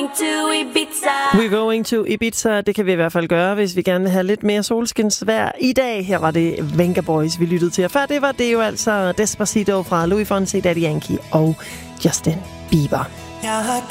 going to Ibiza. We're going to Ibiza. Det kan vi i hvert fald gøre, hvis vi gerne vil have lidt mere solskinsvejr i dag. Her var det Venga Boys, vi lyttede til. Og før det var det jo altså Despacito fra Louis Fonsi, Daddy Yankee og Justin Bieber. Jeg har